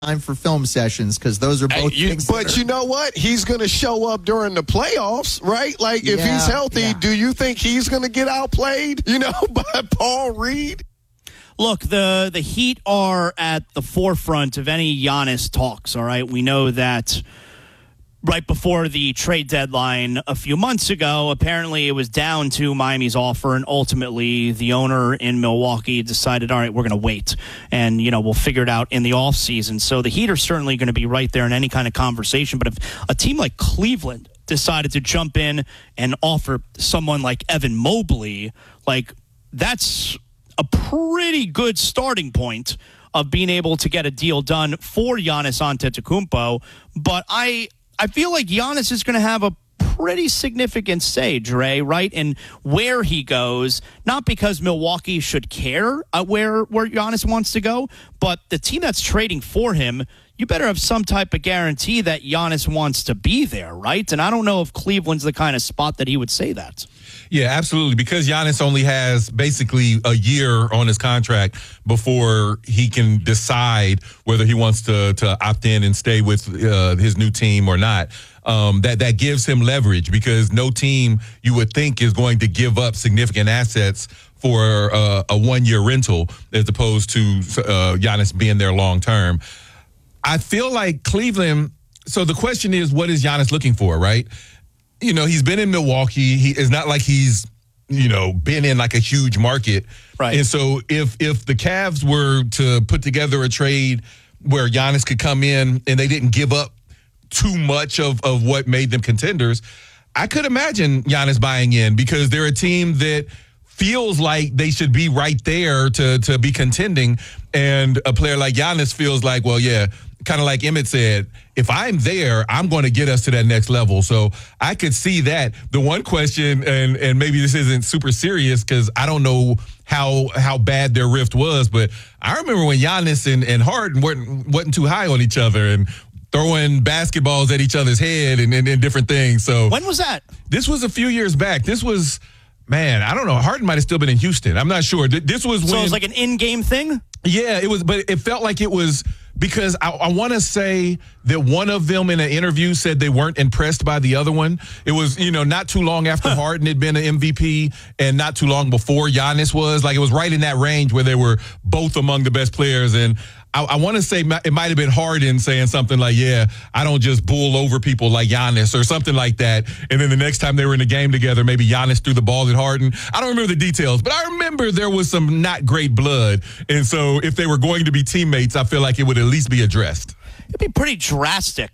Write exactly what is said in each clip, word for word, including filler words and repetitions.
time for film sessions because those are both Hey, you, things. but that are, you know what? He's going to show up during the playoffs, right? Like, if Yeah, he's healthy, yeah. do you think he's going to get outplayed, you know, by Paul Reed? Look, the the Heat are at the forefront of any Giannis talks, all right? We know that right before the trade deadline a few months ago, apparently it was down to Miami's offer, and ultimately the owner in Milwaukee decided, all right, we're going to wait, and, you know, we'll figure it out in the offseason. So the Heat are certainly going to be right there in any kind of conversation, but if a team like Cleveland decided to jump in and offer someone like Evan Mobley, like, that's a pretty good starting point of being able to get a deal done for Giannis Antetokounmpo. But I I feel like Giannis is going to have a pretty significant say, Dre, right? And where he goes, not because Milwaukee should care uh, where, where Giannis wants to go, but the team that's trading for him, you better have some type of guarantee that Giannis wants to be there, right? And I don't know if Cleveland's the kind of spot that he would say that. Yeah, absolutely. Because Giannis only has basically a year on his contract before he can decide whether he wants to to opt in and stay with uh, his new team or not. Um, that that gives him leverage because no team you would think is going to give up significant assets for uh, a one-year rental as opposed to uh, Giannis being there long term. I feel like Cleveland. So the question is, what is Giannis looking for, right? You know, he's been in Milwaukee. He it's not like he's, you know, been in like a huge market. Right. And so if if the Cavs were to put together a trade where Giannis could come in and they didn't give up too much of, of what made them contenders, I could imagine Giannis buying in because they're a team that feels like they should be right there to to be contending. And a player like Giannis feels like, well, yeah, kind of like Emmett said, if I'm there, I'm going to get us to that next level. So I could see that. The one question, and and maybe this isn't super serious because I don't know how how bad their rift was, but I remember when Giannis and, and Harden weren't, wasn't too high on each other and throwing basketballs at each other's head and, and, and different things. So When was that? This was a few years back. This was, man, I don't know. Harden might have still been in Houston. I'm not sure. This was So when, it was like an in-game thing? Yeah, it was, but it felt like it was because I, I want to say that one of them in an interview said they weren't impressed by the other one. It was, you know, not too long after Harden had been an M V P and not too long before Giannis was. Like, it was right in that range where they were both among the best players. And I, I want to say it might have been Harden saying something like, yeah, I don't just bull over people like Giannis or something like that. And then the next time they were in the game together, maybe Giannis threw the ball at Harden. I don't remember the details, but I remember there was some not great blood. And so if they were going to be teammates, I feel like it would at least be addressed. It'd be pretty drastic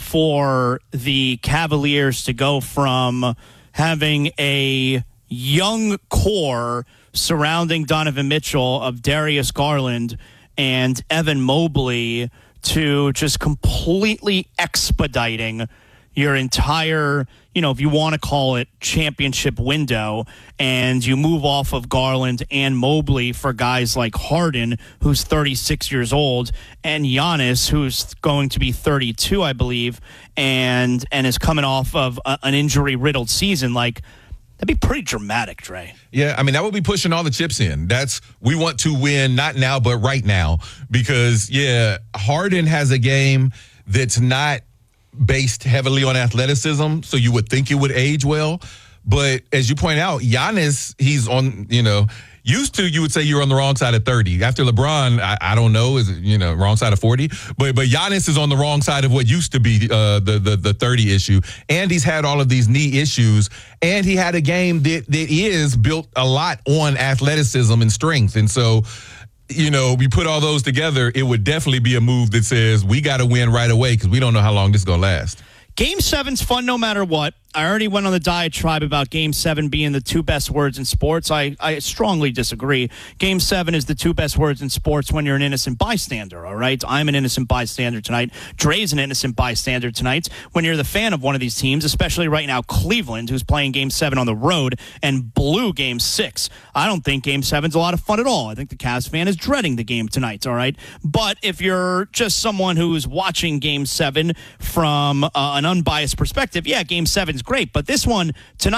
for the Cavaliers to go from having a young core surrounding Donovan Mitchell of Darius Garland and Evan Mobley to just completely expediting your entire, you know, if you want to call it championship window, and you move off of Garland and Mobley for guys like Harden, who's thirty-six years old, and Giannis, who's going to be thirty-two, I believe, and and is coming off of a, an injury-riddled season. Like, that'd be pretty dramatic, Dre. Yeah, I mean, that would be pushing all the chips in. That's, we want to win, not now, but right now. Because, yeah, Harden has a game that's not based heavily on athleticism, so you would think it would age well. But as you point out, Giannis, he's on, you know, used to, you would say you're on the wrong side of thirty. After LeBron, I, I don't know, is it, you know, wrong side of forty? But but Giannis is on the wrong side of what used to be uh, the, the the thirty issue. And he's had all of these knee issues. And he had a game that, that is built a lot on athleticism and strength. And so, you know, we put all those together, it would definitely be a move that says we got to win right away because we don't know how long this is going to last. Game seven's fun no matter what. I already went on the diatribe about Game seven being the two best words in sports. I, I strongly disagree. Game seven is the two best words in sports when you're an innocent bystander, all right? I'm an innocent bystander tonight. Dre's an innocent bystander tonight. When you're the fan of one of these teams, especially right now Cleveland, who's playing Game seven on the road and blew Game six, I don't think Game seven's a lot of fun at all. I think the Cavs fan is dreading the game tonight, all right? But if you're just someone who's watching Game seven from uh, an unbiased perspective, yeah, Game seven's great, but this one tonight,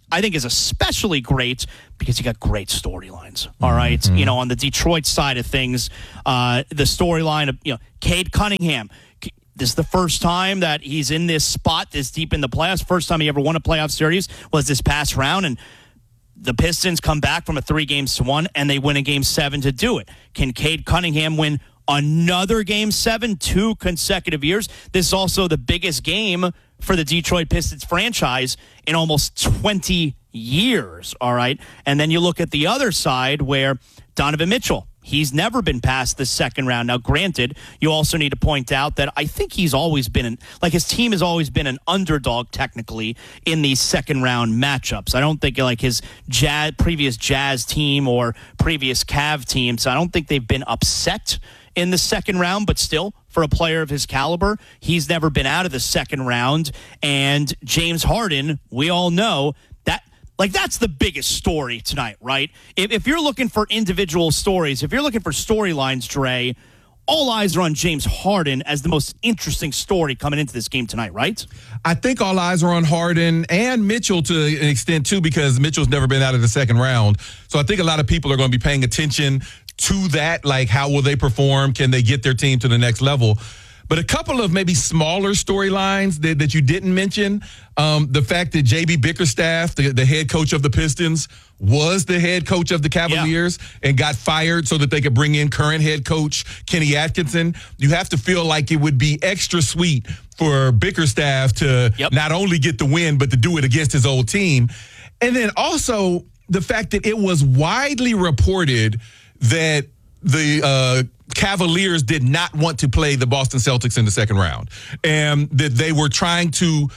I think is especially great because you got great storylines. All right, mm-hmm. you know, on the Detroit side of things, uh, the storyline of you know Cade Cunningham. This is the first time that he's in this spot this deep in the playoffs. First time he ever won a playoff series was this past round, and the Pistons come back from a three games to one, and they win a game seven to do it. Can Cade Cunningham win another game seven, two consecutive years? This is also the biggest game for the Detroit Pistons franchise in almost twenty years, all right? And then you look at the other side where Donovan Mitchell, he's never been past the second round. Now, granted, you also need to point out that I think he's always been, an, like his team has always been an underdog technically in these second round matchups. I don't think like his Jazz, previous Jazz team or previous Cav teams, I don't think they've been upset in the second round, but still, for a player of his caliber, he's never been out of the second round. And James Harden, we all know that, like, that's the biggest story tonight, right? If, if you're looking for individual stories, if you're looking for storylines, Dre, all eyes are on James Harden as the most interesting story coming into this game tonight, right? I think all eyes are on Harden and Mitchell to an extent, too, because Mitchell's never been out of the second round. So I think a lot of people are going to be paying attention to that, like how will they perform? Can they get their team to the next level? But a couple of maybe smaller storylines that, that you didn't mention, um, the fact that J B Bickerstaff, the, the head coach of the Pistons, was the head coach of the Cavaliers yeah. and got fired so that they could bring in current head coach Kenny Atkinson. You have to feel like it would be extra sweet for Bickerstaff to yep. not only get the win, but to do it against his old team. And then also the fact that it was widely reported that the uh, Cavaliers did not want to play the Boston Celtics in the second round, and that they were trying to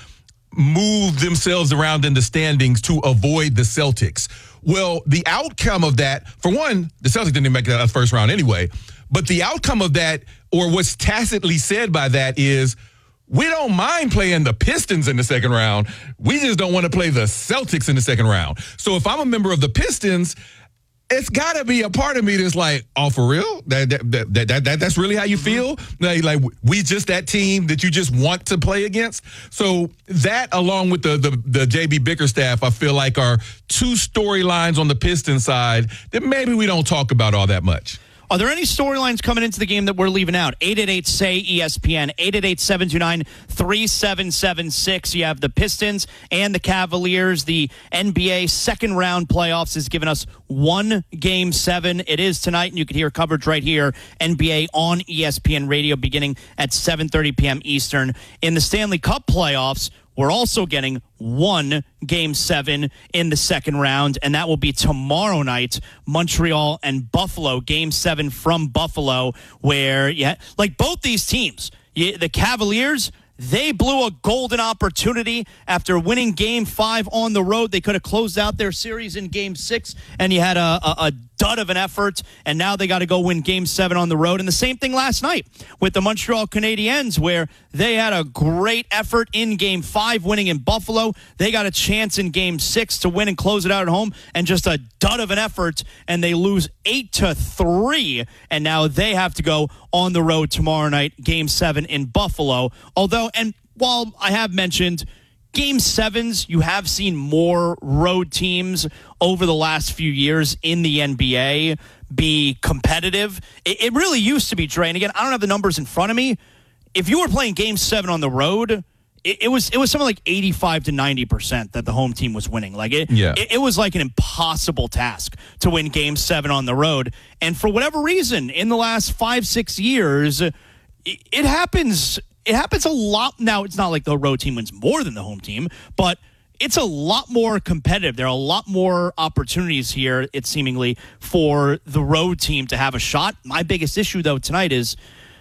move themselves around in the standings to avoid the Celtics. Well, the outcome of that, for one, the Celtics didn't even make that first round anyway, but the outcome of that, or what's tacitly said by that, is we don't mind playing the Pistons in the second round. We just don't want to play the Celtics in the second round. So if I'm a member of the Pistons, it's got to be a part of me that's like, oh, for real? That, that, that, that, that That's really how you feel? Like, like, we just that team that you just want to play against? So that, along with the, the, the J B Bickerstaff, I feel like are two storylines on the Pistons side that maybe we don't talk about all that much. Are there any storylines coming into the game that we're leaving out? eight eight eight, S A Y, E S P N, eight eight eight, seven two nine, three seven seven six. You have the Pistons and the Cavaliers. The N B A second round playoffs has given us one game seven. It is tonight, and you can hear coverage right here, N B A on E S P N Radio, beginning at seven thirty p.m. Eastern. In the Stanley Cup playoffs, we're also getting one game seven in the second round, and that will be tomorrow night, Montreal and Buffalo, game seven from Buffalo, where, yeah, like both these teams, yeah, the Cavaliers, they blew a golden opportunity after winning game five on the road. They could have closed out their series in game six, and you had a, a, a dud of an effort, and now they got to go win game seven on the road. And the same thing last night with the Montreal Canadiens, where they had a great effort in game five, winning in Buffalo. They got a chance in game six to win and close it out at home, and just a dud of an effort, and they lose eight to three, and now they have to go on the road tomorrow night, game seven in Buffalo. Although, and while I have mentioned Game sevens, you have seen more road teams over the last few years in the N B A be competitive. It, it really used to be, Dre. And again, I don't have the numbers in front of me. If you were playing game seven on the road, it, it was it was something like eighty-five to ninety percent that the home team was winning. Like it, yeah. it, it was like an impossible task to win game seven on the road. And for whatever reason, in the last five, six years, it, it happens It happens a lot. Now, it's not like the road team wins more than the home team, but it's a lot more competitive. There are a lot more opportunities here, it's seemingly, for the road team to have a shot. My biggest issue, though, tonight is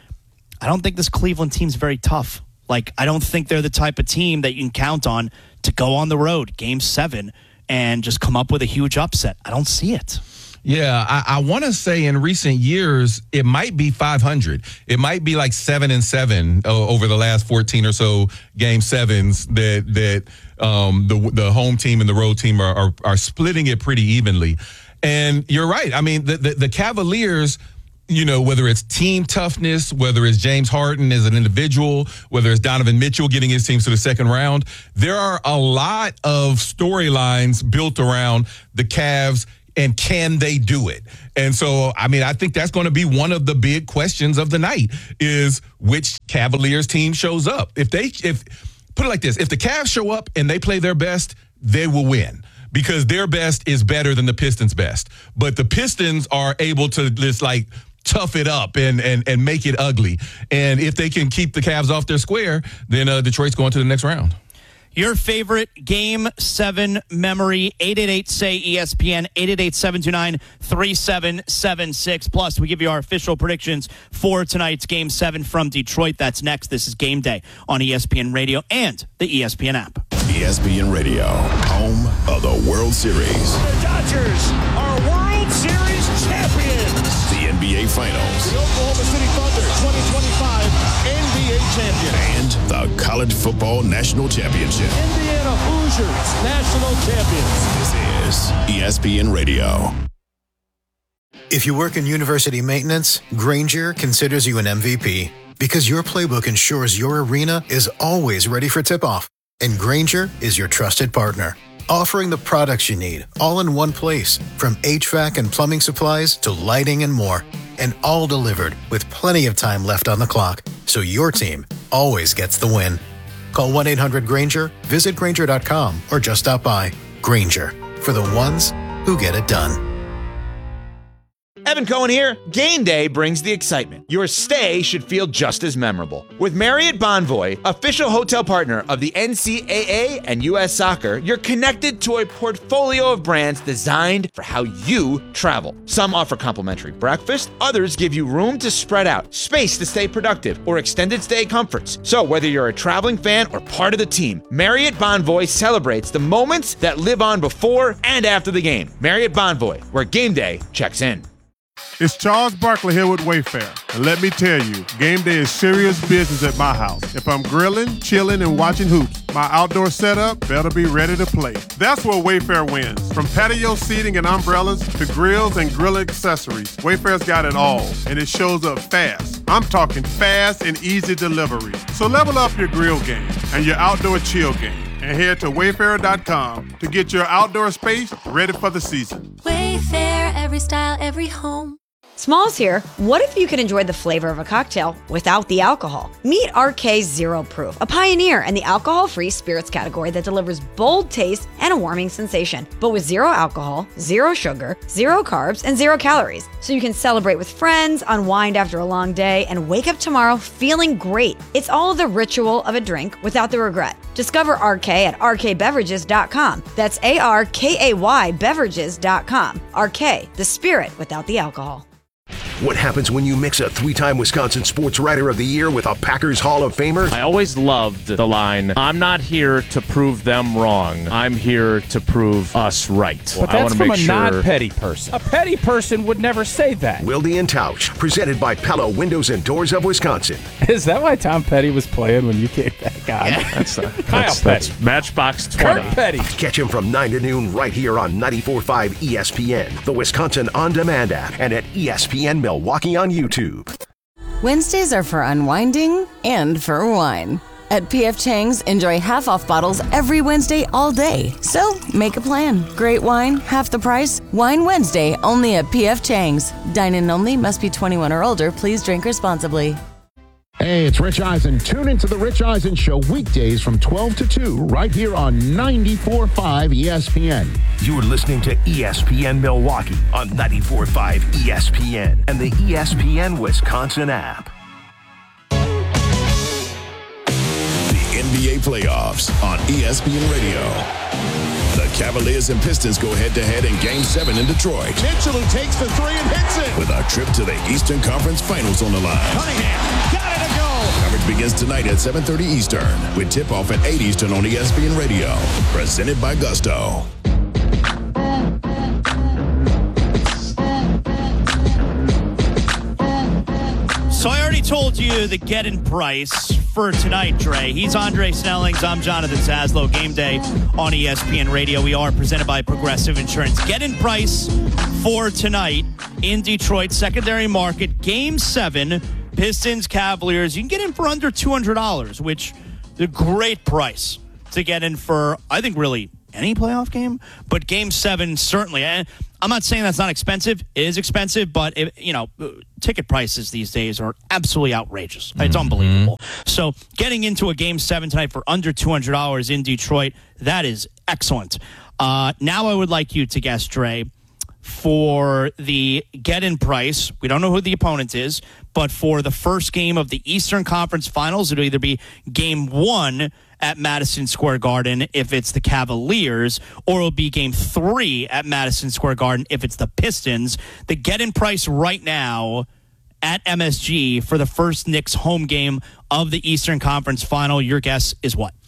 I don't think this Cleveland team's very tough. Like, I don't think they're the type of team that you can count on to go on the road, game seven, and just come up with a huge upset. I don't see it. Yeah, I, I want to say in recent years, it might be five hundred. It might be like seven and seven uh, over the last fourteen or so game sevens that that um, the the home team and the road team are, are are splitting it pretty evenly. And you're right. I mean, the the, the Cavaliers, you know, whether it's team toughness, whether it's James Harden as an individual, whether it's Donovan Mitchell getting his teams to the second round, there are a lot of storylines built around the Cavs and can they do it? And so, I mean, I think that's going to be one of the big questions of the night is which Cavaliers team shows up. If they, if put it like this, if the Cavs show up and they play their best, they will win. Because their best is better than the Pistons' best. But the Pistons are able to just like tough it up and and and make it ugly. And if they can keep the Cavs off their square, then uh, Detroit's going to the next round. Your favorite Game seven memory, eight eight eight, S A Y, E S P N, eight eight eight, seven two nine, three seven seven six. Plus, we give you our official predictions for tonight's Game seven from Detroit. That's next. This is Game Day on E S P N Radio and the E S P N app. E S P N Radio, home of the World Series. The Dodgers are World Series champions. The N B A Finals. The Oklahoma City Thunder twenty twenty-five N B A champion. And the College Football National Championship. Indiana Hoosiers national champions. This is E S P N Radio. If you work in university maintenance, Grainger considers you an M V P because your playbook ensures your arena is always ready for tip-off. And Grainger is your trusted partner, offering the products you need all in one place, from H V A C and plumbing supplies to lighting and more, and all delivered with plenty of time left on the clock, so your team always gets the win. Call one eight hundred Grainger, visit Grainger dot com, or just stop by. Grainger, for the ones who get it done. Evan Cohen here. Game day brings the excitement. Your stay should feel just as memorable. With Marriott Bonvoy, official hotel partner of the N C double A and U S Soccer, you're connected to a portfolio of brands designed for how you travel. Some offer complimentary breakfast, others give you room to spread out, space to stay productive, or extended stay comforts. So whether you're a traveling fan or part of the team, Marriott Bonvoy celebrates the moments that live on before and after the game. Marriott Bonvoy, where game day checks in. It's Charles Barkley here with Wayfair, and let me tell you, game day is serious business at my house. If I'm grilling, chilling, and watching hoops, my outdoor setup better be ready to play. That's where Wayfair wins. From patio seating and umbrellas to grills and grill accessories, Wayfair's got it all, and it shows up fast. I'm talking fast and easy delivery. So level up your grill game and your outdoor chill game, and head to wayfair dot com to get your outdoor space ready for the season. Wayfair, every style, every home. Smalls here. What if you could enjoy the flavor of a cocktail without the alcohol? Meet R K Zero Proof, a pioneer in the alcohol-free spirits category that delivers bold taste and a warming sensation, but with zero alcohol, zero sugar, zero carbs, and zero calories. So you can celebrate with friends, unwind after a long day, and wake up tomorrow feeling great. It's all the ritual of a drink without the regret. Discover R K at R K beverages dot com. That's A R K A Y beverages dot com. R K, the spirit without the alcohol. What happens when you mix a three-time Wisconsin Sports Writer of the Year with a Packers Hall of Famer? I always loved the line, I'm not here to prove them wrong. I'm here to prove us right. But I that's from make a sure... not-petty person. A petty person would never say that. Wilde and Tausch, presented by Pella Windows and Doors of Wisconsin. Is that why Tom Petty was playing when you kicked that guy? Yeah, that's, uh, Kyle that's, Petty. That's Matchbox twenty. Kurt Petty. Catch him from nine to noon right here on ninety-four point five E S P N, the Wisconsin On Demand app, and at E S P N Milwaukee on YouTube. Wednesdays are for unwinding and for wine. At P F Chang's, enjoy half-off bottles every Wednesday all day. So, make a plan. Great wine, half the price. Wine Wednesday, only at P F Chang's. Dine-in only, must be twenty-one or older. Please drink responsibly. Hey, it's Rich Eisen. Tune into the Rich Eisen Show weekdays from twelve to two right here on ninety-four point five E S P N. You're listening to E S P N Milwaukee on ninety-four point five E S P N and the E S P N Wisconsin app. The N B A playoffs on E S P N Radio. The Cavaliers and Pistons go head-to-head in Game seven in Detroit. Mitchell who takes the three and hits it. With a trip to the Eastern Conference Finals on the line. Cunningham got it to go. Coverage begins tonight at seven thirty Eastern with tip-off at eight Eastern on E S P N Radio. Presented by Gusto. So I already told you the get-in price for tonight, Dre. He's Andre Snellings. I'm Jonathan Zaslow. Game day on E S P N Radio. We are presented by Progressive Insurance. Get-in price for tonight in Detroit, secondary market, game seven, Pistons Cavaliers. You can get in for under two hundred dollars, which is a great price to get in for, I think, really any playoff game, but game seven, certainly. And I'm not saying that's not expensive. It is expensive, but, it, you know, ticket prices these days are absolutely outrageous. It's mm-hmm. unbelievable. So getting into a game seven tonight for under two hundred dollars in Detroit, that is excellent. Uh, now I would like you to guess, Dre, for the get-in price. We don't know who the opponent is, but for the first game of the Eastern Conference Finals, it'll either be game one at Madison Square Garden if it's the Cavaliers, or it'll be game three at Madison Square Garden if it's the Pistons. The get-in price right now at M S G for the first Knicks home game of the Eastern Conference Final, your guess is what?